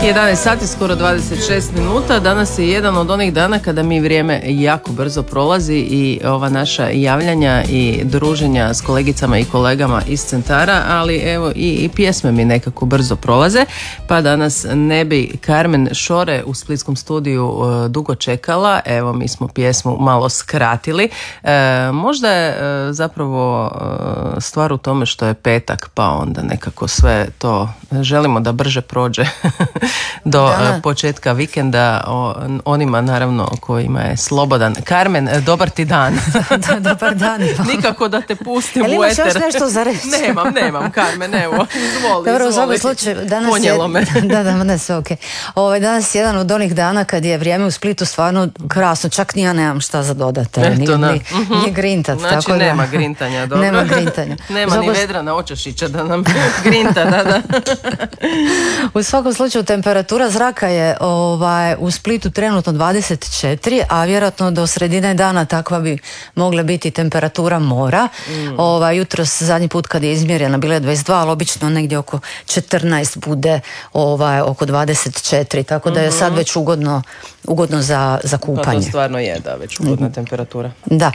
11 sati, skoro 26 minuta. Danas je jedan od onih dana kada mi vrijeme jako brzo prolazi i ova naša javljanja i druženja s kolegicama i kolegama iz centara, ali evo i pjesme mi nekako brzo prolaze, pa danas ne bi Carmen Šore u splitskom studiju dugo čekala. Evo, mi smo pjesmu malo skratili. Možda je zapravo stvar u tome što je petak, pa onda nekako sve to želimo da brže prođe do početka vikenda, onima naravno kojima je slobodan. Carmen, dobar ti dan. Dobar dan. Nikako da te pustim u eter. Imaš još nešto za reći? Nemam, Carmen, evo, izvoli. Dobro, u svakom slučaju, danas ponijelo me. Da, sve ok. Danas je jedan od onih dana kad je vrijeme u Splitu stvarno krasno, čak ni ja nemam šta za dodati. Nije grintat. Znači, tako nema grintanja, dobro. Nema grintanja. Nema ni Vedrana Očašića da nam grinta, da. U svakom slučaju, temperatura zraka je u Splitu trenutno 24, a vjerojatno do sredine dana takva bi mogla biti temperatura mora. Jutros zadnji put kad je izmjerena bila je 22, ali obično negdje oko 14 bude oko 24, tako da je sad već ugodno za kupanje. Pa to stvarno je, da, već ugodna temperatura. Da.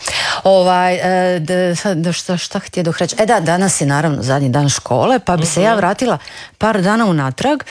Šta htjedoh reći? Danas je naravno zadnji dan škole, pa bi se ja vratila par dana unatrag.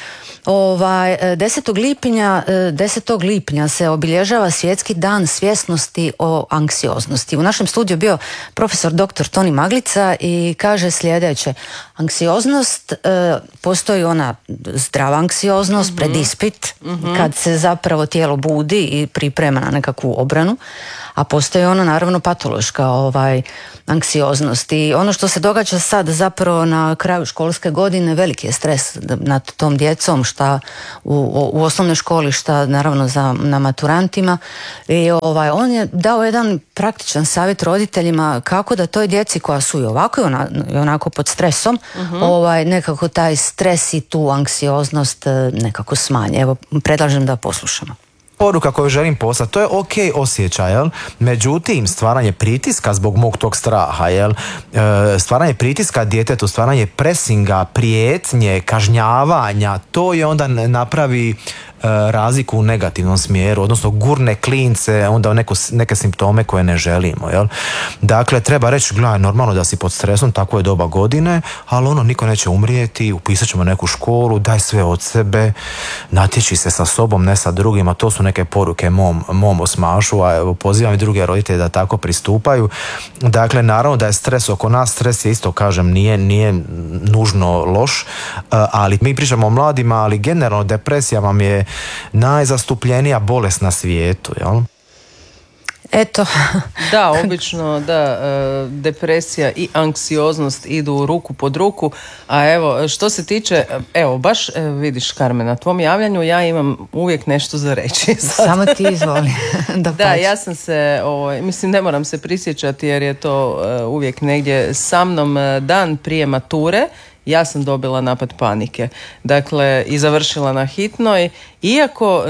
10. lipnja se obilježava Svjetski dan svjesnosti o anksioznosti. U našem studiju bio profesor dr. Toni Maglica i kaže sljedeće: anksioznost, postoji ona zdrava anksioznost pred ispit, kad se zapravo tijelo budi i priprema na nekakvu obranu, a postoji ona naravno patološka anksioznost. I ono što se događa sad zapravo na kraju školske godine, veliki je stres nad tom djecom, šta u osnovnoj školi, šta naravno na maturantima. I on je dao jedan praktičan savjet roditeljima kako da toj djeci koja su i ovako i onako pod stresom, nekako taj stres i tu anksioznost nekako smanje. Evo, predlažem da poslušamo. Poruka koju želim poslati, to je ok osjećaj, jel? Međutim, stvaranje pritiska zbog mog tog straha, jel? Stvaranje pritiska djetetu, stvaranje presinga, prijetnje, kažnjavanja, to je onda napravi razliku u negativnom smjeru, odnosno gurne klince onda u neke simptome koje ne želimo, jel? Dakle, treba reći, gledaj, normalno da si pod stresom, tako je doba godine, ali niko neće umrijeti, upisat ćemo neku školu, daj sve od sebe, natječi se sa sobom, ne sa drugima. To su neke poruke mom osmašu, a evo, pozivam i druge roditelje da tako pristupaju. Dakle, naravno da je stres oko nas, stres je isto, kažem, nije nužno loš, ali mi pričamo o mladima, ali generalno depresija vam je najzastupljenija bolest na svijetu, jel? Eto. Da, obično, depresija i anksioznost idu ruku pod ruku, a evo, što se tiče, baš vidiš, Carmen, na tvom javljanju ja imam uvijek nešto za reći. Samo ti izvoli. Da, ja sam se, mislim, ne moram se prisjećati jer je to uvijek negdje sa mnom dan prije mature. Ja sam dobila napad panike, dakle, i završila na hitnoj, iako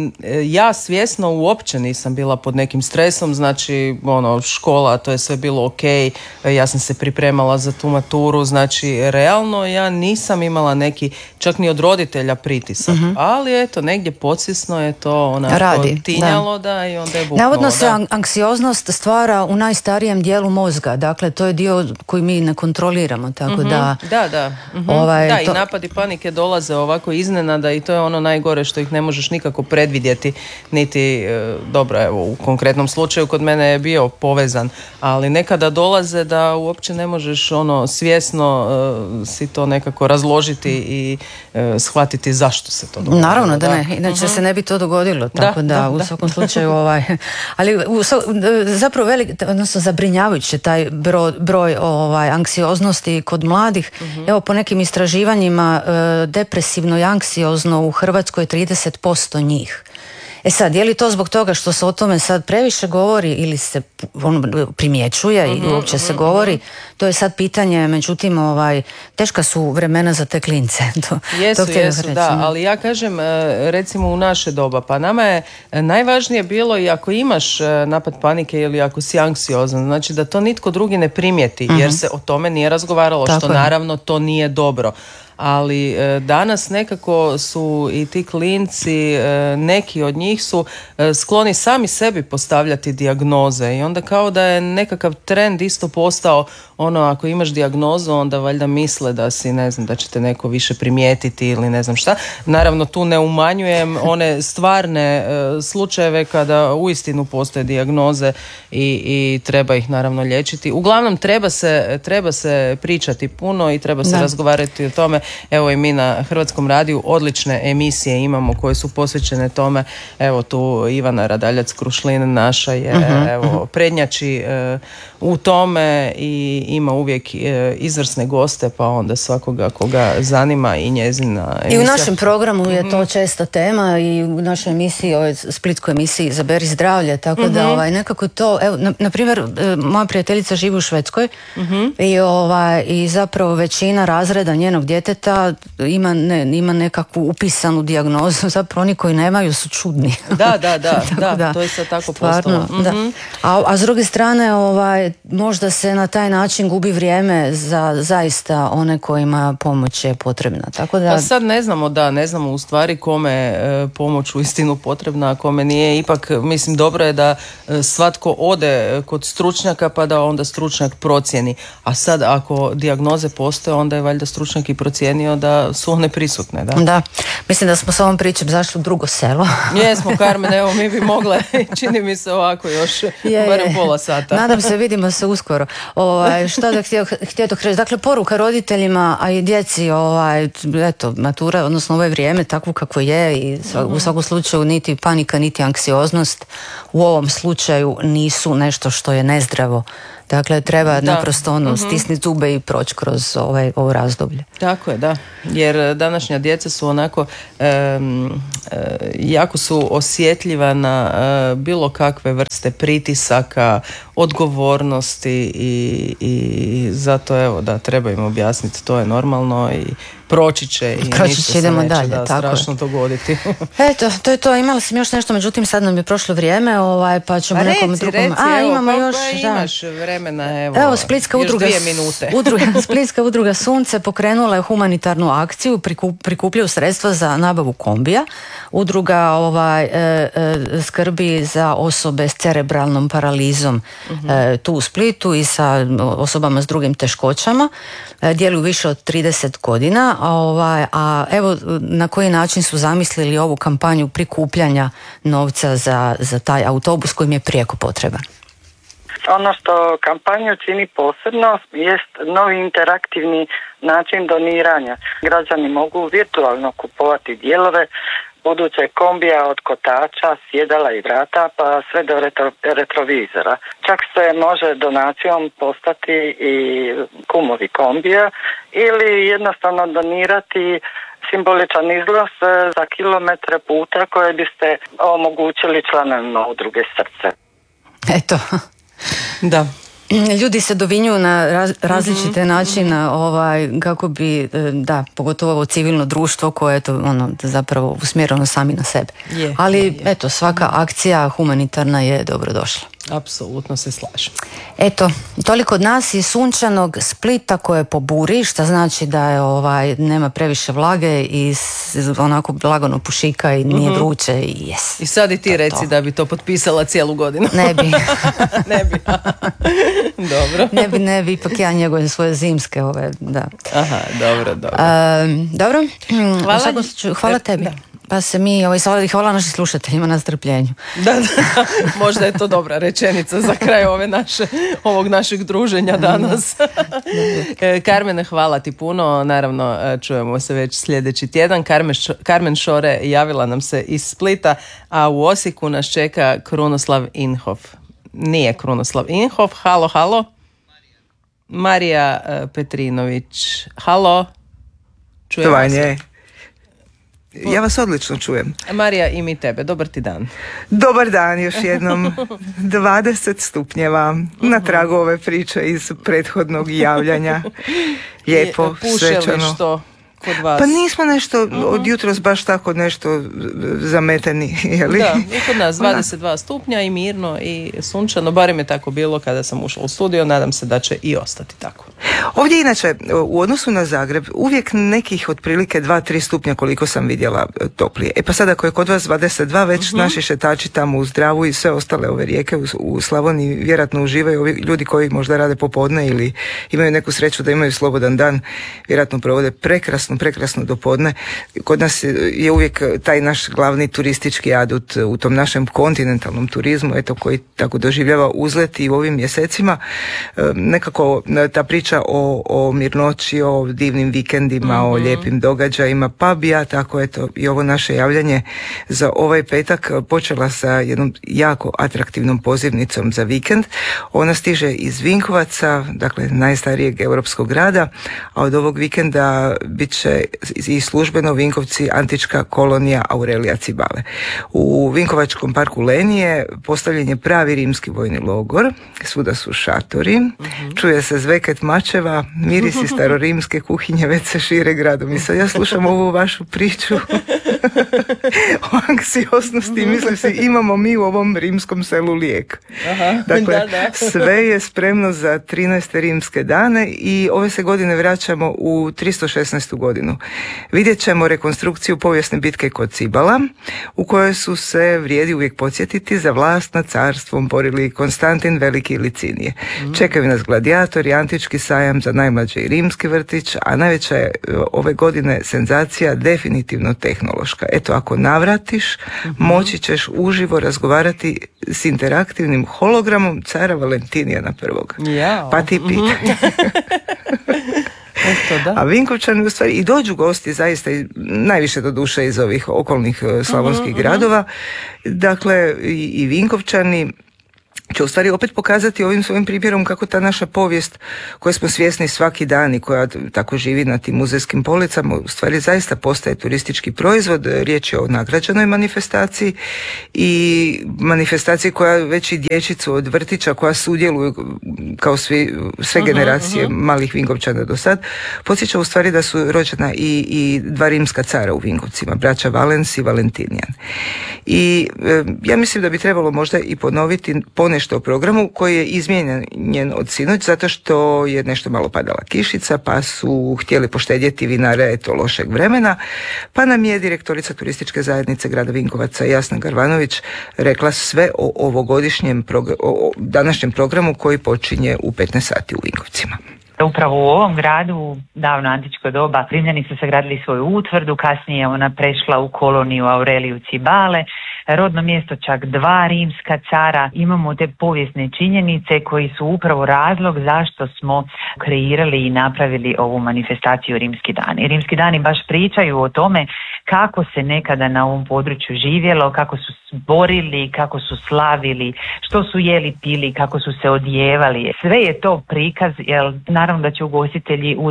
ja svjesno uopće nisam bila pod nekim stresom, znači škola, to je sve bilo ok, ja sam se pripremala za tu maturu, znači realno ja nisam imala neki, čak ni od roditelja pritisak, ali eto, negdje podsvjesno je to onako tinjalo, da, i onda je buknulo. Navodno se anksioznost stvara u najstarijem dijelu mozga, dakle, to je dio koji mi ne kontroliramo, tako da... Da. I napadi panike dolaze ovako iznenada i to je ono najgore što ih ne možeš nikako predvidjeti, niti dobro, evo, u konkretnom slučaju kod mene je bio povezan, ali nekada dolaze da uopće ne možeš svjesno si to nekako razložiti i shvatiti zašto se to dogodilo. Naravno da ne, inače se ne bi to dogodilo, tako da u svakom slučaju ali zapravo odnosno zabrinjavajuće taj broj anksioznosti kod mladih. Evo, po nekim istraživanjima depresivno i anksiozno u Hrvatskoj je 30% njih. Sad, je li to zbog toga što se o tome sad previše govori ili se primjećuje i uopće se govori, to je sad pitanje, međutim, teška su vremena za te klince. Jesu, da, ali ja kažem, recimo u naše doba, pa nama je najvažnije bilo i ako imaš napad panike ili ako si anksiozan, znači da to nitko drugi ne primijeti, jer se o tome nije razgovaralo, što naravno to nije dobro. ali danas nekako su i ti klinci, neki od njih su skloni sami sebi postavljati dijagnoze i onda kao da je nekakav trend isto postao ono, ako imaš dijagnozu onda valjda misle da si, ne znam, da će te neko više primijetiti ili ne znam šta. Naravno tu ne umanjujem one stvarne slučajeve kada uistinu postoje dijagnoze i treba ih naravno liječiti. Uglavnom treba se pričati puno i treba se razgovarati o tome. Evo i mi na Hrvatskom radiju odlične emisije imamo koje su posvećene tome. Evo tu Ivana Radaljac-Krušlin naša je prednjači u tome i ima uvijek izvrsne goste, pa onda svakoga koga zanima i njezina emisija. I u našem programu je to česta tema i u našoj emisiji, ovoj splitskoj emisiji Izaberi zdravlje, tako da nekako to, evo, na primjer, moja prijateljica živi u Švedskoj i zapravo većina razreda njenog djeteta ima nekakvu upisanu dijagnozu, zapravo oni koji nemaju su čudni. Da, to je sad tako postalo. A s druge strane, možda se na taj način gubi vrijeme za zaista one kojima pomoć je potrebna. Tako da... Pa sad ne znamo u stvari kome pomoć uistinu potrebna, a kome nije. Ipak mislim dobro je da svatko ode kod stručnjaka pa da onda stručnjak procijeni. A sad ako dijagnoze postoje, onda je valjda stručnjak i procijenio da su one prisutne. Da, mislim da smo s ovom pričom zašli u drugo selo. Jesmo, Carmen, evo mi bi mogle, čini mi se ovako još barem pola sata. Nadam se, vidimo se uskoro. Što da htio reći? Dakle, poruka roditeljima, a i djeci, eto, matura, odnosno ovo je vrijeme takvo kako je i u svakom slučaju niti panika, niti anksioznost u ovom slučaju nisu nešto što je nezdravo. Dakle, treba naprosto stisniti zube i proći kroz ovo razdoblje. Tako je, da. Jer današnja djeca su onako jako su osjetljiva na bilo kakve vrste pritisaka, odgovornosti i zato evo da treba im objasniti, to je normalno i proći će i ništa se neće dalje, strašno dogoditi. Eto, to je to. Imala sam još nešto, međutim sad nam je prošlo vrijeme, pa ćemo nekom drugom... Imamo još... imaš vremena, evo Splitska još udruga, 2 minute. Splitska udruga Sunce pokrenula je humanitarnu akciju, prikupljaju sredstva za nabavu kombija. Udruga skrbi za osobe s cerebralnom paralizom tu u Splitu i sa osobama s drugim teškoćama. Djeluju više od 30 godina, a evo na koji način su zamislili ovu kampanju prikupljanja novca za taj autobus kojim je prijeko potreban. Ono što kampanju čini posebno jest novi interaktivni način doniranja. Građani mogu virtualno kupovati dijelove budućeg kombija od kotača, sjedala i vrata pa sve do retrovizora. Čak se može donacijom postati i kumovi kombija ili jednostavno donirati simboličan iznos za kilometre puta koje biste omogućili članovima udruge Srce. Eto. Da. Ljudi se dovinjuju na različite načine kako bi, pogotovo ovo civilno društvo koje je to zapravo usmjereno sami na sebe. Eto, svaka akcija humanitarna je dobrodošla. Apsolutno se slažem. Eto, toliko od nas iz sunčanog Splita koje poburi, što znači da je nema previše vlage i onako lagano pušika i nije vruće i I sad i ti reci da bi to potpisala cijelu godinu. Ne bi. Ne bi. Dobro. Ne bi, ipak ja njegujem svoje zimske da. Aha, dobro. Dobro. Hvala. Hvala tebi. Da. Pa se mi hvala našim slušateljima na strpljenju. Da, možda je to dobra rečenica za kraj ovog našeg druženja danas. Carmene, hvala ti puno. Naravno, čujemo se već sljedeći tjedan. Carmen Šore javila nam se iz Splita, a u Osijeku nas čeka Krunoslav Inhof. Nije Krunoslav Inhof. Halo. Marija Petrinović. Halo. Čujemo se. Ja vas odlično čujem. Marija, i mi tebe. Dobar ti dan. Dobar dan još jednom. 20 stupnjeva na tragu ove priče iz prethodnog javljanja. Lijepo, svečano. Puše li što? kod vas? Pa nismo nešto od jutros baš tako nešto zameteni, je li? Da, i kod nas 22 stupnja i mirno i sunčano, barem je tako bilo kada sam ušla u studio, nadam se da će i ostati tako. Ovdje inače, u odnosu na Zagreb, uvijek nekih otprilike 2-3 stupnja koliko sam vidjela toplije. Pa sad ako je kod vas 22, već naši šetači tamo u Zdravu i sve ostale ove rijeke u Slavoniji vjerojatno uživaju, ovi ljudi koji možda rade popodne ili imaju neku sreću da imaju slobodan dan, vjerojatno provode prekrasno dopodne. Kod nas je uvijek taj naš glavni turistički adut u tom našem kontinentalnom turizmu, eto, koji tako doživljava uzlet i u ovim mjesecima. Nekako ta priča o mirnoći, o divnim vikendima, o lijepim događajima, pa bi ja tako, eto, i ovo naše javljanje za ovaj petak počela sa jednom jako atraktivnom pozivnicom za vikend. Ona stiže iz Vinkovaca, dakle najstarijeg europskog grada, a od ovog vikenda bit će i službeno Vinkovci antička kolonija Aurelija Cibale. U Vinkovačkom parku Lenije postavljen je pravi rimski vojni logor, svuda su šatori, čuje se zveket mačeva, mirisi starorimske kuhinje već se šire gradom. I sad ja slušam ovu vašu priču o anksioznosti i mislim si, imamo mi u ovom rimskom selu lijek. Dakle, sve je spremno za 13. rimske dane i ove se godine vraćamo u 316. godinu. Vidjet ćemo rekonstrukciju povijesne bitke kod Cibala, u kojoj su se, vrijedi uvijek podsjetiti, za vlast nad carstvom borili Konstantin Veliki i Licinije. Čekaju nas gladijatori, antički sajam za najmlađe i rimski vrtić, a najveća je ove godine senzacija definitivno tehnološka. Eto, ako navratiš, moći ćeš uživo razgovarati s interaktivnim hologramom cara Valentinijana I. Pa ti pitaj. A Vinkovčani u stvari i dođu gosti zaista najviše do duše iz ovih okolnih slavonskih gradova. Dakle, i Vinkovčani će u stvari opet pokazati ovim svojim primjerom kako ta naša povijest koju smo svjesni svaki dan i koja tako živi na tim muzejskim policama u stvari zaista postaje turistički proizvod. Riječ je o nagrađenoj manifestaciji i manifestaciji koja već i dječicu od vrtića koja sudjeluju kao sve generacije malih Vinkovčana do sad, podsjeća u stvari da su rođena i dva rimska cara u Vinkovcima, braća Valens i Valentinijan. I ja mislim da bi trebalo možda i ponoviti ponešto o programu koji je izmijenjen od sinoć zato što je nešto malo padala kišica pa su htjeli poštedjeti vinare eto lošeg vremena, pa nam je direktorica turističke zajednice grada Vinkovaca Jasna Garvanović rekla sve o ovogodišnjem o današnjem programu koji počinje u 15 sati u Vinkovcima. Upravo u ovom gradu, davno antičko doba, Rimljani su sagradili svoju utvrdu, kasnije ona prešla u koloniju Aureliju Cibale, rodno mjesto čak 2 rimska cara. Imamo te povijesne činjenice koji su upravo razlog zašto smo kreirali i napravili ovu manifestaciju Rimski dani. Rimski dani baš pričaju o tome kako se nekada na ovom području živjelo, kako su borili, kako su slavili, što su jeli, pili, kako su se odjevali. Sve je to prikaz, jer naravno da će ugostitelji uz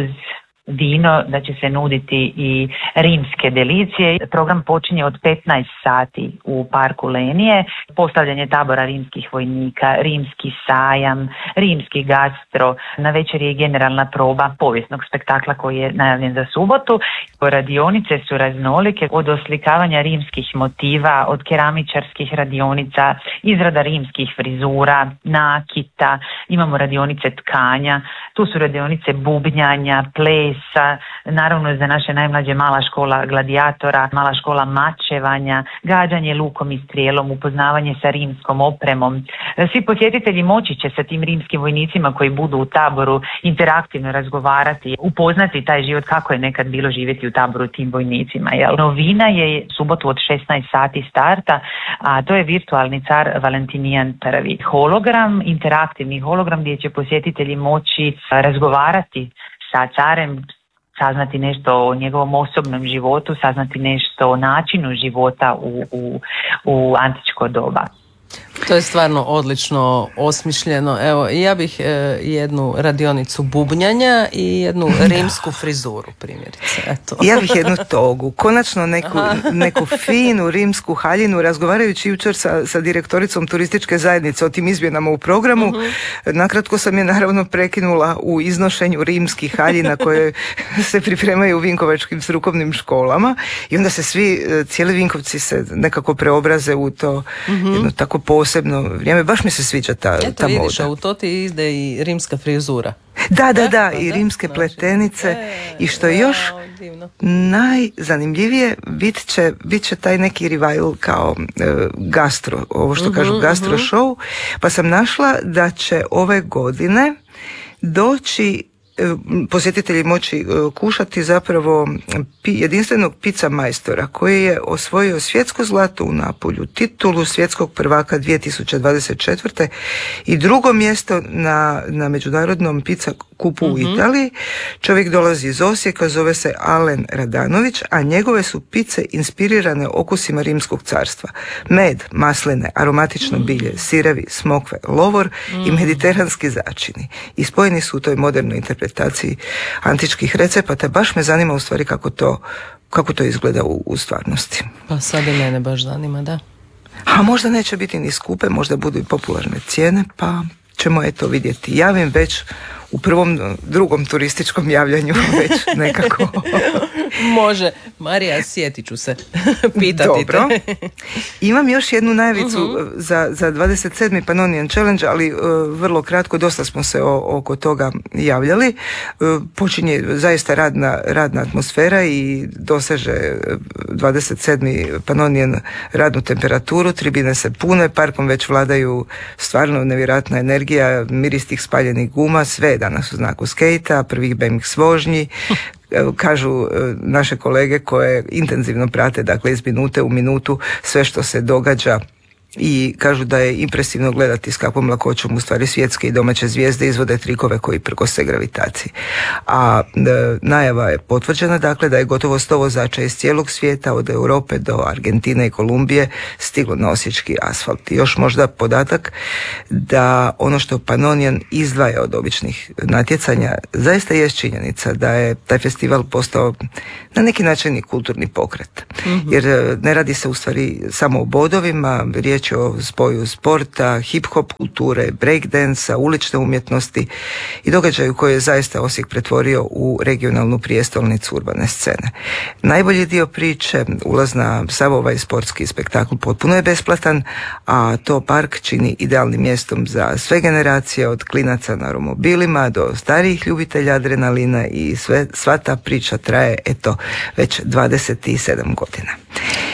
vino, da će se nuditi i rimske delicije. Program počinje od 15 sati u parku Lenije, postavljanje tabora rimskih vojnika, rimski sajam, rimski gastro, na večer je generalna proba povijesnog spektakla koji je najavljen za subotu. Radionice su raznolike, od oslikavanja rimskih motiva, od keramičarskih radionica, izrada rimskih frizura, nakita, imamo radionice tkanja, tu su radionice bubnjanja, plesa, naravno za naše najmlađe mala škola gladijatora, mala škola mačevanja, gađanje lukom i strijelom, upoznavanje sa rimskom opremom. Svi posjetitelji moći će sa tim rimskim vojnicima koji budu u taboru interaktivno razgovarati, upoznati taj život kako je nekad bilo živjeti u taboru tim vojnicima. Novina je subotu od 16 sati starta, a to je virtualni car Valentinijan I. Hologram, interaktivni hologram gdje će posjetitelji moći razgovarati sa carem, saznati nešto o njegovom osobnom životu, saznati nešto o načinu života u antičko doba. To je stvarno odlično osmišljeno. Evo, ja bih jednu radionicu bubnjanja i jednu rimsku frizuru, primjerice. Eto. Ja bih jednu togu. Konačno neku finu rimsku haljinu. Razgovarajući jučer sa direktoricom turističke zajednice o tim izmjenama u programu, nakratko sam je naravno prekinula u iznošenju rimskih haljina koje se pripremaju u vinkovačkim strukovnim školama i onda se cijeli Vinkovci se nekako preobraze u to jedno tako posebno vrijeme. Baš mi se sviđa ta moda. Eto vidiš, a u to ti ide i rimska frizura. Da, i rimske pletenice. I što je još najzanimljivije, bit će taj neki revival kao gastro, ovo što kažu gastro show, pa sam našla da će ove godine doći posjetitelji moći kušati zapravo jedinstvenog pizza majstora koji je osvojio svjetsko zlato u Napolju, titulu svjetskog prvaka 2024. i drugo mjesto na međunarodnom pizza kupu u Italiji. Čovjek dolazi iz Osijeka, zove se Alen Radanović, a njegove su pice inspirirane okusima rimskog carstva. Med, masline, aromatično bilje, sirevi, smokve, lovor i mediteranski začini. I spojeni su u toj modernoj interpretaciji antičkih recepata. Baš me zanima u stvari kako to izgleda u stvarnosti. Pa sad i mene baš zanima, da. A možda neće biti ni skupe, možda budu i popularne cijene, pa ćemo eto vidjeti. Javim već u drugom turističkom javljanju već nekako. Može. Marija, sjetit ću se pitati. Dobro. Imam još jednu najavicu za 27. Pannonian Challenge, ali vrlo kratko, dosta smo se oko toga javljali. Počinje zaista radna atmosfera i doseže 27. Pannonian radnu temperaturu, tribine se pune, parkom već vladaju stvarno nevjerojatna energija, miris tih spaljenih guma, sve je danas u znaku skejta, prvih BMX vožnji. Kažu naše kolege koje intenzivno prate, dakle iz minute u minutu sve što se događa, i kažu da je impresivno gledati s kakvom lakoćom u stvari svjetske i domaće zvijezde izvode trikove koji prkose gravitaciji. A najava je potvrđena, dakle, da je gotovo 100 vozača iz cijelog svijeta, od Europe do Argentine i Kolumbije, stiglo na osječki asfalt. I još možda podatak da ono što Pannonian izdvaja od običnih natjecanja zaista je činjenica da je taj festival postao na neki način i kulturni pokret. Jer ne radi se u stvari samo o bodovima, riječ je o spoju sporta, hip-hop kulture, breakdansa, ulične umjetnosti i događaju koje je zaista Osijek pretvorio u regionalnu prijestolnicu urbane scene. Najbolji dio priče, ulaz na sav ovaj sportski spektakl potpuno je besplatan, a to park čini idealnim mjestom za sve generacije, od klinaca na romobilima do starijih ljubitelja adrenalina, i sva ta priča traje eto već 27 godina.